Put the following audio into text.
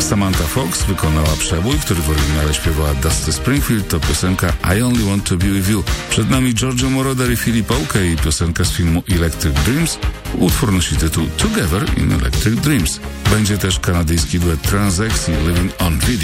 Samantha Fox wykonała przebój, który w oryginale śpiewała Dusty Springfield. To piosenka I Only Want to Be With You. Przed nami Giorgio Moroder i Philip Oakey i piosenka z filmu Electric Dreams. Utwór nosi tytuł Together in Electric Dreams. Będzie też kanadyjski duet Trans X i Living on Video.